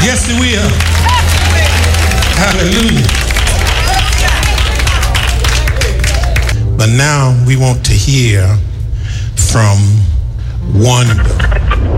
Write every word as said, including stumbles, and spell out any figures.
Yes, it will. Hallelujah. But now we want to hear from Wanda.